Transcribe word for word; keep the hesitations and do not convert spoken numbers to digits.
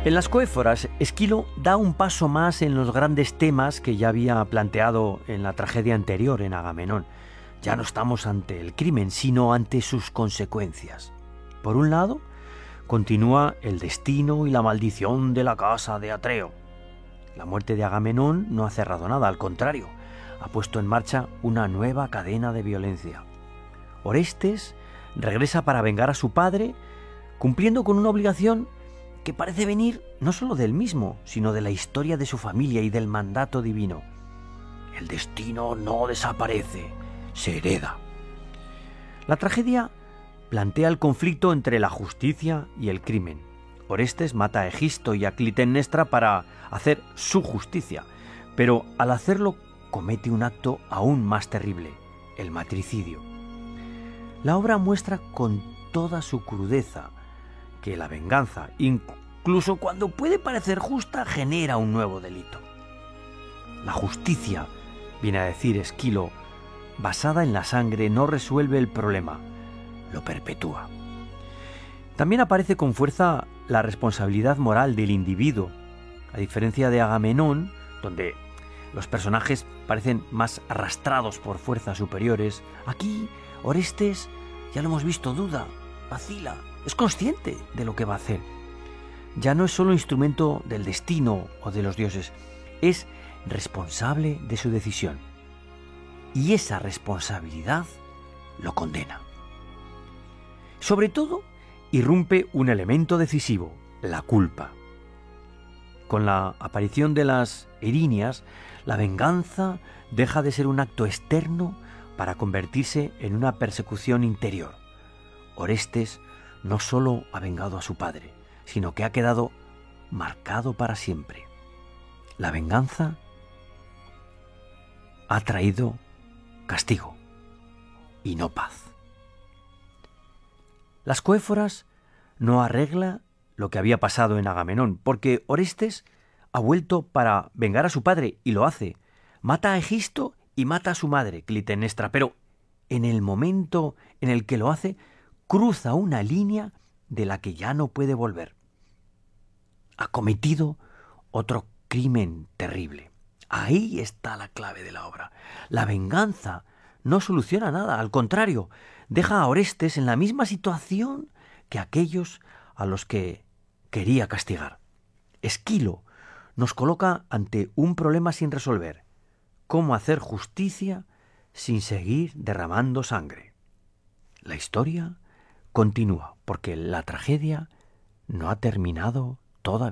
En las Coéforas, Esquilo da un paso más en los grandes temas que ya había planteado en la tragedia anterior, en Agamenón. Ya no estamos ante el crimen, sino ante sus consecuencias. Por un lado, continúa el destino y la maldición de la casa de Atreo. La muerte de Agamenón no ha cerrado nada, al contrario, ha puesto en marcha una nueva cadena de violencia. Orestes regresa para vengar a su padre, cumpliendo con una obligación que parece venir no solo del mismo, sino de la historia de su familia y del mandato divino. El destino no desaparece, se hereda. La tragedia plantea el conflicto entre la justicia y el crimen. Orestes mata a Egisto y a Clitemnestra para hacer su justicia, pero al hacerlo comete un acto aún más terrible, el matricidio. La obra muestra con toda su crudeza que la venganza, incluso cuando puede parecer justa, genera un nuevo delito. La justicia, viene a decir Esquilo, basada en la sangre, no resuelve el problema, lo perpetúa. También aparece con fuerza la responsabilidad moral del individuo. A diferencia de Agamenón, donde los personajes parecen más arrastrados por fuerzas superiores, aquí Orestes, ya lo hemos visto, duda, vacila, es consciente de lo que va a hacer. Ya no es solo instrumento del destino o de los dioses, es responsable de su decisión. Y esa responsabilidad lo condena. Sobre todo, irrumpe un elemento decisivo, la culpa. Con la aparición de las erinias, la venganza deja de ser un acto externo para convertirse en una persecución interior. Orestes no solo ha vengado a su padre, sino que ha quedado marcado para siempre. La venganza ha traído castigo y no paz. Las Coéforas no arregla lo que había pasado en Agamenón, porque Orestes ha vuelto para vengar a su padre y lo hace. Mata a Egisto y mata a su madre, Clitemnestra, pero en el momento en el que lo hace, cruza una línea de la que ya no puede volver. Ha cometido otro crimen terrible. Ahí está la clave de la obra. La venganza no soluciona nada, al contrario, deja a Orestes en la misma situación que aquellos a los que quería castigar. Esquilo nos coloca ante un problema sin resolver: cómo hacer justicia sin seguir derramando sangre. La historia continúa, porque la tragedia no ha terminado todavía.